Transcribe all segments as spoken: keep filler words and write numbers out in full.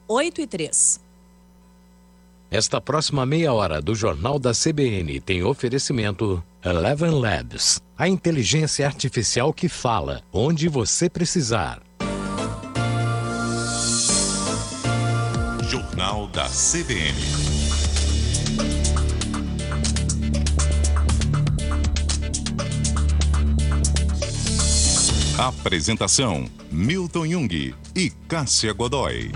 oito e três. Esta próxima meia hora do Jornal da C B N tem oferecimento Eleven Labs, a inteligência artificial que fala onde você precisar. Jornal da C B N. Apresentação: Milton Jung e Cássia Godoy.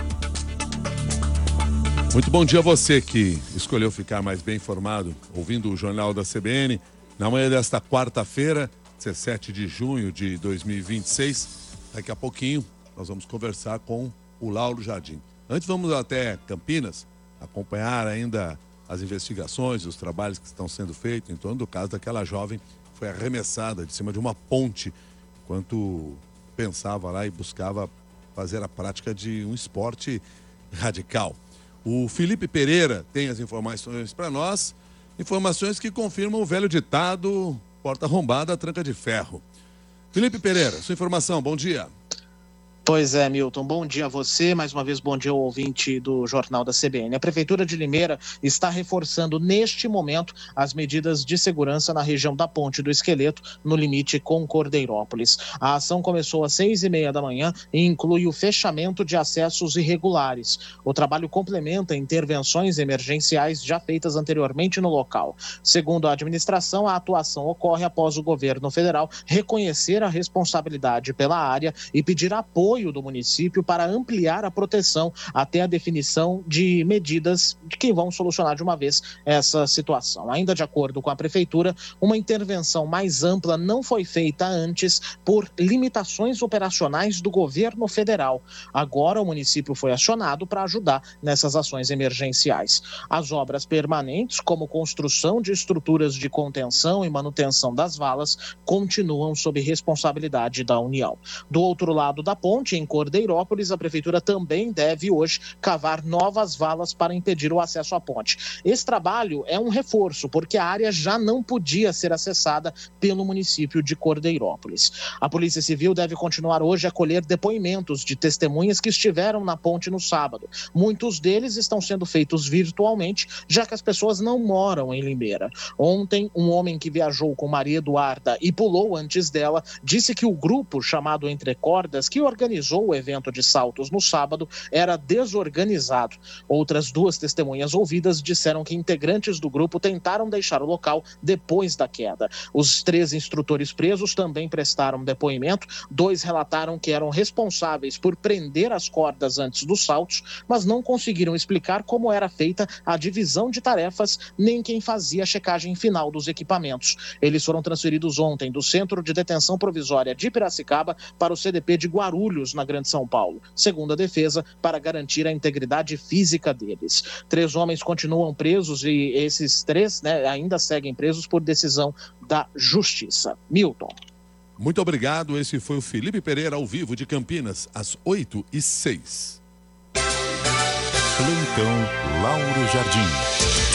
Muito bom dia a você que escolheu ficar mais bem informado, ouvindo o Jornal da C B N. Na manhã desta quarta-feira, dezessete de junho de dois mil e vinte e seis, daqui a pouquinho nós vamos conversar com o Lauro Jardim. Antes vamos até Campinas, acompanhar ainda as investigações, os trabalhos que estão sendo feitos em torno do caso daquela jovem que foi arremessada de cima de uma ponte enquanto pensava lá e buscava fazer a prática de um esporte radical. O Felipe Pereira tem as informações para nós, informações que confirmam o velho ditado, porta arrombada, tranca de ferro. Felipe Pereira, sua informação, bom dia. Pois é, Milton, bom dia a você, mais uma vez bom dia ao ouvinte do Jornal da C B N. A Prefeitura de Limeira está reforçando neste momento as medidas de segurança na região da Ponte do Esqueleto, no limite com Cordeirópolis. A ação começou às seis e meia da manhã e inclui o fechamento de acessos irregulares. O trabalho complementa intervenções emergenciais já feitas anteriormente no local. Segundo a administração, a atuação ocorre após o governo federal reconhecer a responsabilidade pela área e pedir apoio do município para ampliar a proteção até a definição de medidas que vão solucionar de uma vez essa situação. Ainda de acordo com a Prefeitura, uma intervenção mais ampla não foi feita antes por limitações operacionais do governo federal. Agora o município foi acionado para ajudar nessas ações emergenciais. As obras permanentes, como construção de estruturas de contenção e manutenção das valas, continuam sob responsabilidade da União. Do outro lado da ponte, em Cordeirópolis, a Prefeitura também deve hoje cavar novas valas para impedir o acesso à ponte. Esse trabalho é um reforço, porque a área já não podia ser acessada pelo município de Cordeirópolis. A Polícia Civil deve continuar hoje a colher depoimentos de testemunhas que estiveram na ponte no sábado. Muitos deles estão sendo feitos virtualmente, já que as pessoas não moram em Limeira. Ontem, um homem que viajou com Maria Eduarda e pulou antes dela, disse que o grupo chamado Entre Cordas, que organizou o evento de saltos no sábado, era desorganizado. Outras duas testemunhas ouvidas disseram que integrantes do grupo tentaram deixar o local depois da queda. Os três instrutores presos também prestaram depoimento. Dois relataram que eram responsáveis por prender as cordas antes dos saltos, mas não conseguiram explicar como era feita a divisão de tarefas, nem quem fazia a checagem final dos equipamentos. Eles foram transferidos ontem do Centro de Detenção Provisória de Piracicaba para o C D P de Guarulhos, na Grande São Paulo, segundo a defesa, para garantir a integridade física deles. Três homens continuam presos e esses três, né, ainda seguem presos por decisão da Justiça. Milton. Muito obrigado. Esse foi o Felipe Pereira, ao vivo de Campinas, às oito e seis. Plantão Lauro Jardim.